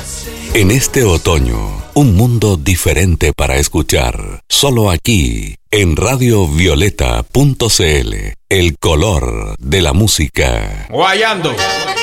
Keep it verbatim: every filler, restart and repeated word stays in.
En este otoño, un mundo diferente para escuchar. Solo aquí, en radio violeta punto c l, el color de la música. Guayando.